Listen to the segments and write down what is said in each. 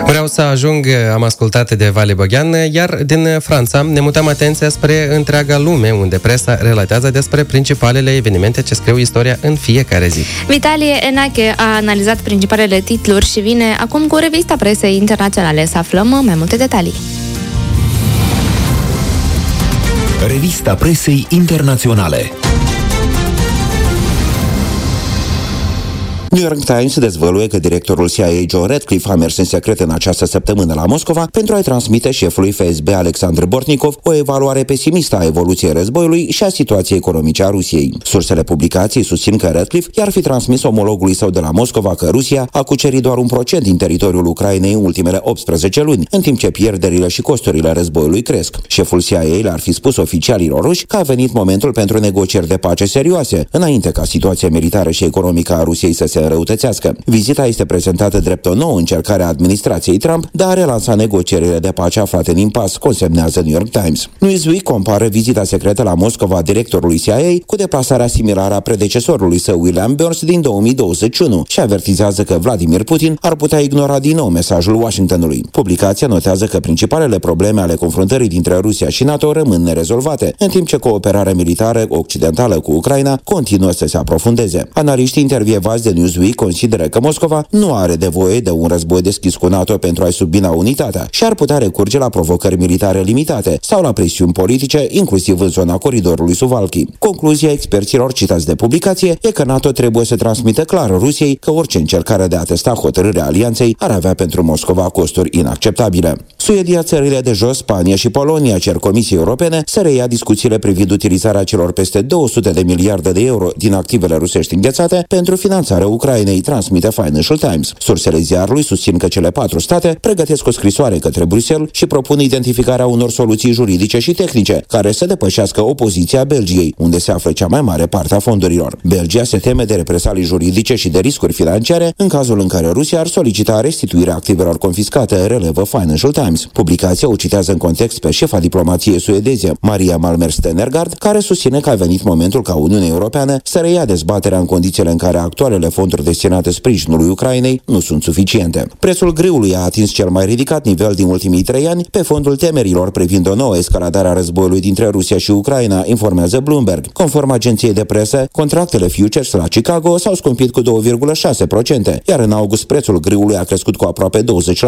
Vreau să ajung, am ascultat de Vale Boghean, iar din Franța ne mutăm atenția spre întreaga lume, unde presa relatează despre principalele evenimente ce scriu istoria în fiecare zi. Vitalie Enache a analizat principalele titluri și vine acum cu revista presei internaționale. Să aflăm mai multe detalii. Revista presei internaționale. New York Times dezvăluie că directorul CIA John Ratcliffe a mers în secret în această săptămână la Moscova pentru a-i transmite șefului FSB Alexandr Bortnikov o evaluare pesimistă a evoluției războiului și a situației economice a Rusiei. Sursele publicației susțin că Ratcliffe i-ar fi transmis omologului său de la Moscova că Rusia a cucerit doar 1% din teritoriul Ucrainei în ultimele 18 luni, în timp ce pierderile și costurile războiului cresc. Șeful CIA le-ar fi spus oficialilor ruși că a venit momentul pentru negocieri de pace serioase, înainte ca situația militară și economică a Rusiei să se înrăutățească. Vizita este prezentată drept o nouă încercare a administrației Trump de a relansa negocierile de pace aflate în impas, consemnează New York Times. Newsweek compară vizita secretă la Moscova a directorului CIA cu deplasarea similară a predecesorului său William Burns din 2021 și avertizează că Vladimir Putin ar putea ignora din nou mesajul Washingtonului. Publicația notează că principalele probleme ale confruntării dintre Rusia și NATO rămân nerezolvate, în timp ce cooperarea militară occidentală cu Ucraina continuă să se aprofundeze. Analiștii intervievați de Newsweek consideră că Moscova nu are nevoie de un război deschis cu NATO pentru a-i submina unitatea și ar putea recurge la provocări militare limitate sau la presiuni politice, inclusiv în zona coridorului Suwalki. Concluzia experților citați de publicație e că NATO trebuie să transmită clar Rusiei că orice încercare de a testa hotărârea alianței ar avea pentru Moscova costuri inacceptabile. Suedia, țările de jos, Spania și Polonia cer Comisiei Europene să reia discuțiile privind utilizarea celor peste 200 de miliarde de euro din activele rusești înghețate pentru finanțarea Ucrainei, transmite Financial Times. Sursele ziarului susțin că cele 4 state pregătesc o scrisoare către Bruxelles și propun identificarea unor soluții juridice și tehnice care să depășească opoziția Belgiei, unde se află cea mai mare parte a fondurilor. Belgia se teme de represalii juridice și de riscuri financiare în cazul în care Rusia ar solicita restituirea activelor confiscate, relevă Financial Times. Publicația o citează în context pe șefa diplomației suedeze, Maria Malmer Stenergaard, care susține că a venit momentul ca Uniunea Europeană să reia dezbaterea în condițiile în care actualele fonduri destinate sprijinului Ucrainei nu sunt suficiente. Prețul grâului a atins cel mai ridicat nivel din ultimii 3 ani pe fondul temerilor privind o nouă escaladare a războiului dintre Rusia și Ucraina, informează Bloomberg. Conform agenției de presă, contractele futures la Chicago s-au scumpit cu 2,6%, iar în august prețul grâului a crescut cu aproape 20%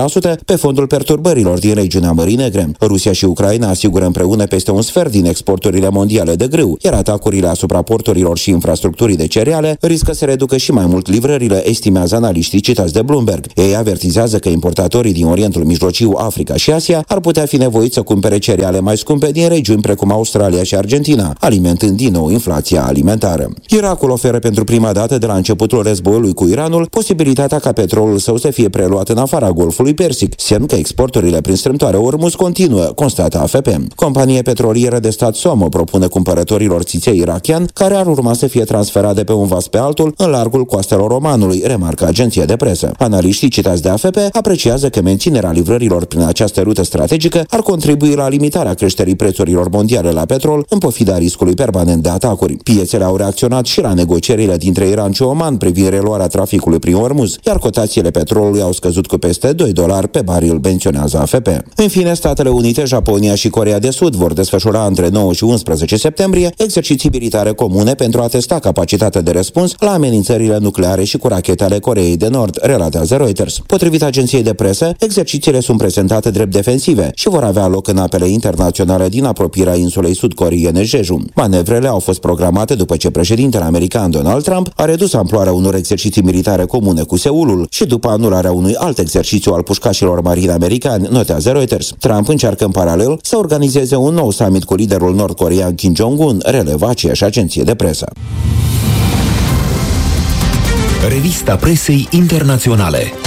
pe fondul perturbărilor din regiunea Mării Negre. Rusia și Ucraina asigură împreună peste un sfert din exporturile mondiale de grâu, iar atacurile asupra porturilor și infrastructurii de cereale riscă să reducă și mai mult livrările, estimează analiștii citați de Bloomberg. Ei avertizează că importatorii din Orientul Mijlociu, Africa și Asia ar putea fi nevoiți să cumpere cereale mai scumpe din regiuni precum Australia și Argentina, alimentând din nou inflația alimentară. Irakul oferă pentru prima dată de la începutul războiului cu Iranul posibilitatea ca petrolul său să fie preluat în afara Golfului Persic, semn că exporturile prin strâmtoare Ormuz continuă, constată AFP. Compania petrolieră de stat SOMO propune cumpărătorilor țiței irachian, care ar urma să fie transferat de pe un vas pe altul în largul coastelor Omanului, remarcă agenția de presă. Analiștii citați de AFP apreciază că menținerea livrărilor prin această rută strategică ar contribui la limitarea creșterii prețurilor mondiale la petrol, în pofida riscului permanent de atacuri. Piețele au reacționat și la negocierile dintre Iran și Oman privind reluarea traficului prin Ormuz, iar cotațiile petrolului au scăzut cu peste $2 pe baril, menționează AFP. În fine, Statele Unite, Japonia și Coreea de Sud vor desfășura între 9 și 11 septembrie exerciții militare comune pentru a testa capacitatea de răspuns la amenințările nucleare și cu rachete ale Coreei de Nord, relatează Reuters. Potrivit agenției de presă, exercițiile sunt prezentate drept defensive și vor avea loc în apele internaționale din apropierea insulei sud-coreene Jeju. Manevrele au fost programate după ce președintele american Donald Trump a redus amploarea unor exerciții militare comune cu Seulul și după anularea unui alt exercițiu al pușcașilor marini americani, notează Reuters. Trump încearcă în paralel să organizeze un nou summit cu liderul nord-coreean Kim Jong-un, releva aceeași agenție de presă. Revista presei internaționale.